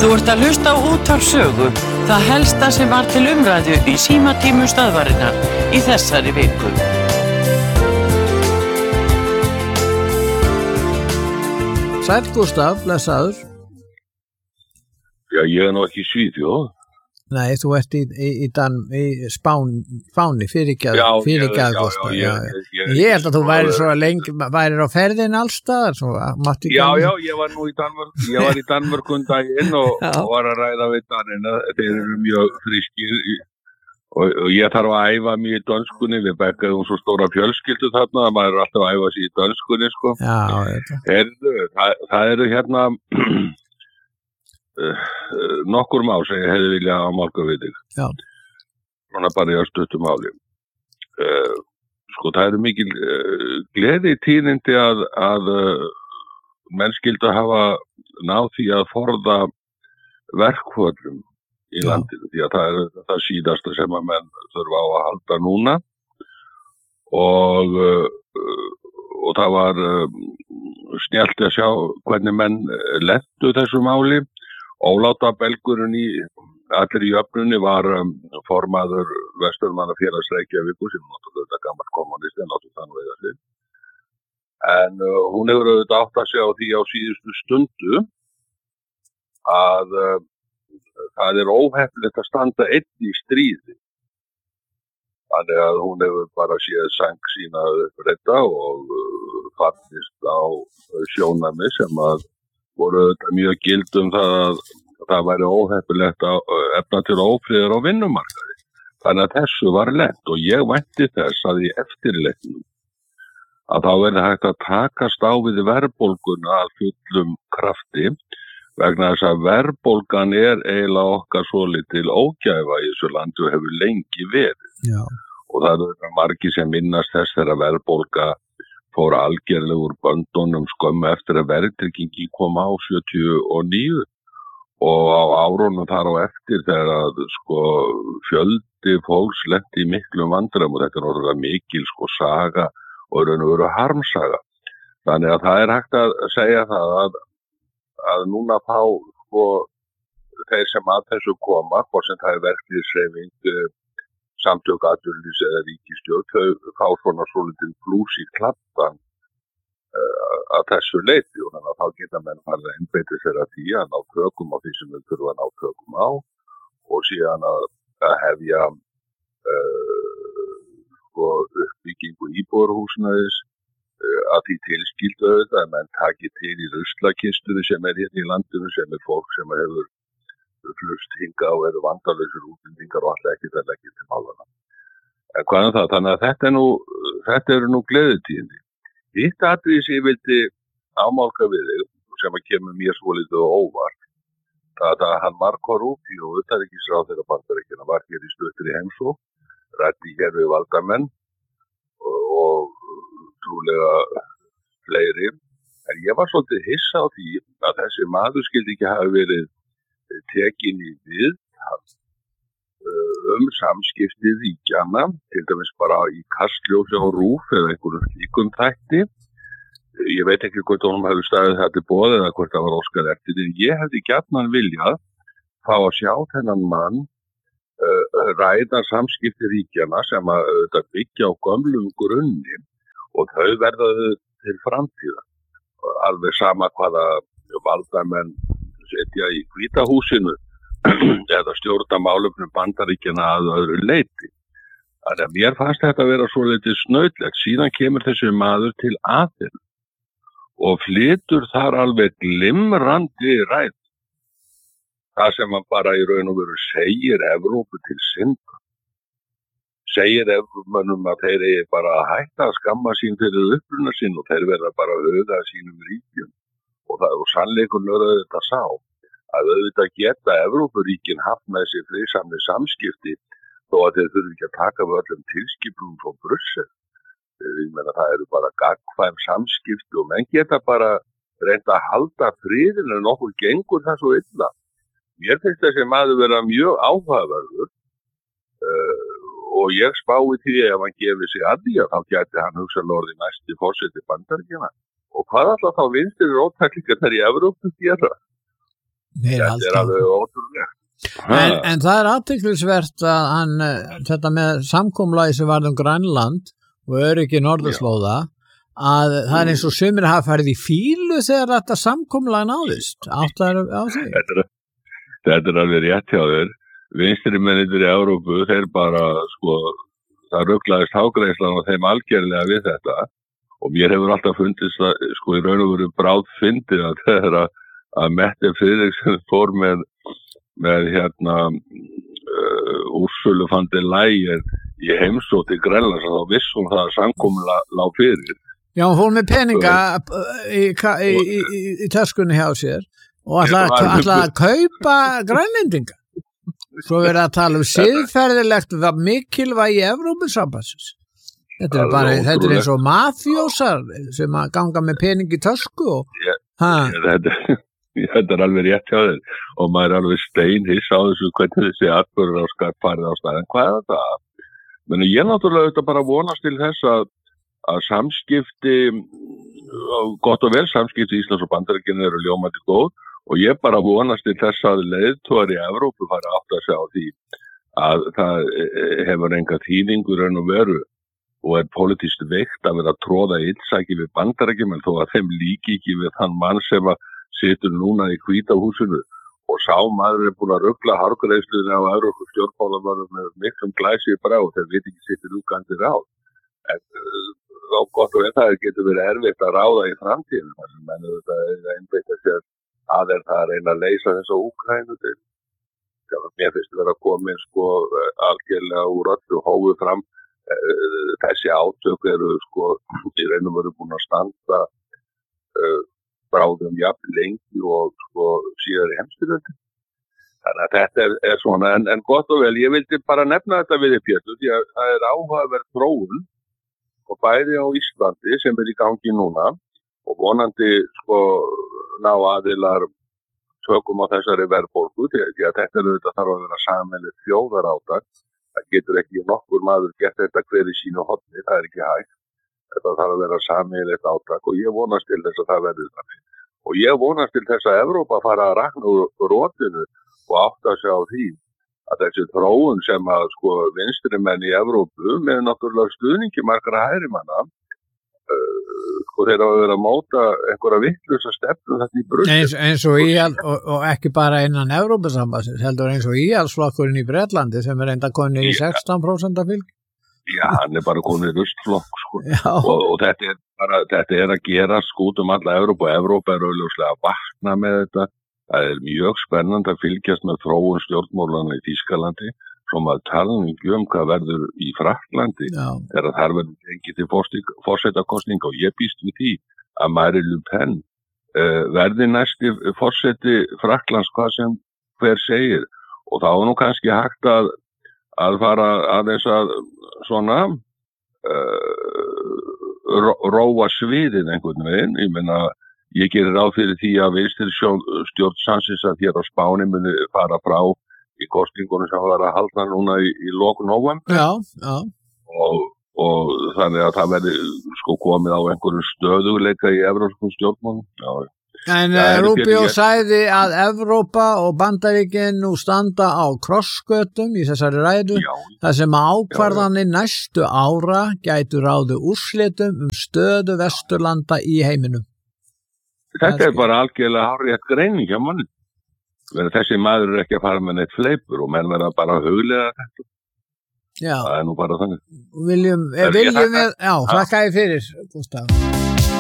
Þú ert að hlusta á Útvarp Sögu, það helsta sem var til umræðu í símatímum stöðvarinnar í þessari viku. Sæll Gústaf, blessaður. Já, ég nú ekki í Svíþjóð. Nei, þú ert í Spáni, fyrirgefðu Gústaf. Ég held að þú væri svo lengi, væri á ferðin allstaðar. Já, ég var nú í Danmörk, ég var í Danmörk daginn og var að ræða við Danina, þeir eru mjög frískir og ég þarf að æfa mig í dönskunni, við bekkaðum svo stóra fjölskyldu þarna, að maður er alltaf að æfa sig í dönskunni, sko. Já, það eru hérna... nokkur mál sem ég hefði viljað ámálga við þig. Já. Svona bara í stuttum máli. Sko, það eru mikil gleði tíðindi að menn skyldu hafa náð því að forða verkföllum í landinu, því að það er það síðasta sem að menn þurfa á að halda núna og það var snjallt að sjá hvernig menn lentu þessu máli. Óláta belgurinn allir í jöfnunni var formaður Vesturmannafélags Reykjavíkur sem náttúrulega gammal kommunisti en náttúrulega þannig veiða sig. En hún hefur auðvitað átt að segja á því á síðustu stundu að það er óheppilegt að standa einn í stríði. Þannig að hún hefur bara séð sæng sína uppræta og fallist á sjónarmið sem að voru auðvitað mjög gild það að það væri óheppilegt að efna til ófriðar á vinnumarkaði. Þannig að þessu var lent og ég vænti þess að í eftirleiknum að þá verði hægt að takast á við verðbólguna að fullum krafti vegna þess að verðbólgan er eiginlega okkar svolítil ógæfa í þessu landi og hefur lengi verið. Já. Og það eru margir sem minnast þess þegar verðbólga fór algerlega úr böndunum skömmu eftir að verðtryggingi kom á 79 og á árunum þar á eftir þegar að fjöldi fólks lenti í miklum vandræðum og þetta er orðið mikil saga og raun og veru harmsaga. Þannig að það er hægt að segja það að núna fá þeir sem að þessu koma, hvort sem það er verkefnishreyfing, samtök atvinnulífs eða ríkisstjórn, þau fá svona svolítið blús í kladdan að þessu leyti og þannig að þá geta menn farið að einbeita sér að því að ná tökum á því sem þau þurfa að ná tökum á og síðan að hefja uppbyggingu íbúðarhúsnæðis að því tilskildu auðvitað að menn taki til í ruslakistunni sem er hérna í landinu sem er fólk sem hefur flust hinga og eru vandalausir útlendingar og alltaf ekki það leggir til málana. En hvað er það? Þannig að þetta eru nú gleðitíðindi. Hitt atriði sem ég vildi ámálga við þig, sem að kemur mér svolítið og óvart, það að hann Marco Rubio og utanríkisráðherra Bandaríkjanna var hér í stuttri heimsókn, ræddi hér við valdamenn og trúlega fleiri. En ég var svolítið hissa á því að þessi maður skyldi ekki hafa verið tekin í viðtal samskipti ríkjanna, til dæmis bara í Kastljósi á RÚV eða einhverjum slíkum þætti. Ég veit ekki hvort honum hefur staðið þetta til boði eða hvort það var óskað eftir því. Ég hefði gjarnan viljað fá að sjá þennan mann ræða samskipti ríkjanna sem að byggja á gömlum grunni og þau verða til framtíðar. Alveg sama hvaða valdamenn setja í Hvíta húsinu eða stjórna málefnum Bandaríkjanna að öðru leyti. Þannig að mér fannst þetta að vera svo litið snautlegt. Síðan kemur þessi maður til Aþenu og flytur þar alveg glimrandi ræðu. Það sem hann bara í raun og veru segir Evrópu til synda. Segir Evrópumönnum að þeir eigi bara að hætta að skamma sín fyrir uppruna sinn og þeir verða bara að huga sínum ríkjum. Og sannleikurinn er auðvitað sá að auðvitað geta Evrópuríkin haft með sér friðsamleg samskipti þó að þeir þurfi ekki að taka við öllum tilskipunum frá Brussel. Ég meina það eru bara gagnkvæm samskipti og menn geta bara reynda að halda friðin en okkur gengur það svo illa. Mér finnst þessi maður vera mjög áhugaverður og ég spái því ef hann gefið sig að því að þá gæti hann hugsanlega orðið næsti forseti Bandaríkjanna. Og hvað alltaf þá vinstri róttæklingar þar í Evrópu gera? Þetta alveg ótrúlega. En það athyglisvert að hann, þetta með samkomulagi sem varð Grænland og öryggi norðurslóða, að það eins og sumir hafa farið í fílu þegar þetta samkomulag náðist. Áttar á því? Þetta alveg rétt hjá þér. Vinstri mennir í Evrópu, þeir bara, það ruglaðist hágreiðslan og þeim algerlega við þetta. Og mér hefur alltaf fundist að, í raun og veru bráð fyndið að þegar að Mette Frederiksen fór með Ursula von der Leyen í heimsótt í Grænlands og þá vissum það að samkomulag lá fyrir. Já, hún fór með peninga í töskunni hjá sér og ætlaði að kaupa grænlendinga. Svo verið að tala siðferðilegt mikilvægi Evrópusambandsins. Þetta er eins og mafjósar sem að ganga með pening í tösku Þetta alveg rétt hjá þér og maður alveg steinhiss á þessu hvernig þessi atburður á farið á staðinn. Hvað er þetta? Men ég náttúrulega þetta bara vonast til þess að samskipti, gott og vel samskipti Íslands og Bandaríkjanna eru ljómandi góð og ég bara vonast til þess að leiðtogar í Evrópu fara átt að sjá því að það hefur enga þýðingur en veru og er politískt veikt að vera að tróða illsæki við Bandaríkjum en þó að þeim líki ekki við þann mann sem að situr núna í Hvíta húsinu og sá maður er búin að rugla hárgreiðslunni á Evrópu stjórnmálamönnum með miklum glæsi brá þeir veit ekki sittir útgandi ráð. En þá gott og það getur verið erfitt að ráða í framtíðinu. Menn þetta er einbeitt að segja að það að reyna að leysa þessa Úkraínu til. Mér finnst vera að koma algjörlega úr öllu hófu fram. Þessi átök eru í raun og veru búin að standa bráðum jafn lengi og síðar í heimsstyrjöldinni. Þannig að þetta er svona, en gott og vel, ég vildi bara nefna þetta við þér Pétur, því að það er áhugaverð þróun og bæði á Íslandi sem er í gangi núna og vonandi ná aðilar tökum á þessari verðbólgu, því að þetta þarf að vera sameiginlegt þjóðarátak. Það getur ekki nokkur maður gert þetta hver í sínu horni, það er ekki hægt. Þetta þarf að vera sameiginlegt átak og ég vonast til þess að það verður þannig. Og ég vonast til þess að Evrópa fara að rakna úr rótinu og átta sig á því að þessi þróun sem að vinstri menn í Evrópu með náttúrulega stuðningi margra hægrimanna þeir að vera að móta einhverja vitlausa stefnu þetta í Brussel. Eins og ekki bara innan Evrópusambandsins, heldur eins og íhaldsflokkurinn í Bretlandi sem er enda konið í 16% fylgi. Já, hann er bara konið rustflokk og þetta er að gera um alla Evrópu og Evrópa er auðvitað að vakna með þetta. Það er mjög spennandi að fylgjast með þróun stjórnmálana í Þýskalandi sem að tala hvað verður í Frakklandi þegar þar verður ekki til forsetakosninga og ég býst við því að Marine Le Pen verði næsti forseti Frakklands hvað sem hver segir og þá er nú kannski hægt að fara aðeins að svona róa sviðið einhvern veginn. Ég meina, ég gerir ráð fyrir því að vinstri stjórn Sansis að hér á Spáni muni fara frá í kosningunum sem var að halda núna í lok nóvember. Já. Og þannig að það verði komið á einhverju stöðugleika í evrópskum stjórnmálum. Já. En Rubio sagði að Evrópa og Bandaríkin nú standa á krossgötum í þessari ræðu þar sem ákvarðanir næstu ára gætu ráðu úrslitum stöðu Vesturlanda í heiminum. Þetta er bara algjörlega hárrétt greining hjá manni. Þessi maður er ekki að fara með neitt fleipur og menn verða bara að huglega þetta. Já. Það er nú bara þannig. Viljum við, þakka ég fyrir, Gústaf.